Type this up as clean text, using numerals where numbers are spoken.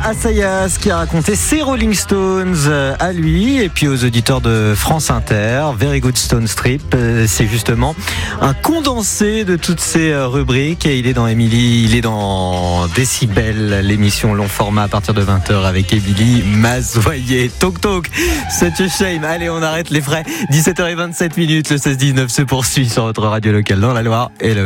Assayas qui a raconté ses Rolling Stones à lui et puis aux auditeurs de France Inter. Very Good Stone Strip, c'est justement un condensé de toutes ces rubriques et il est dans Émilie, il est dans Décibel, l'émission long format à partir de 20h avec Émilie Mazoyer. Toc toc, such a shame. Allez, on arrête les frais. 17h27, le 16-19 se poursuit sur votre radio locale dans la Loire et le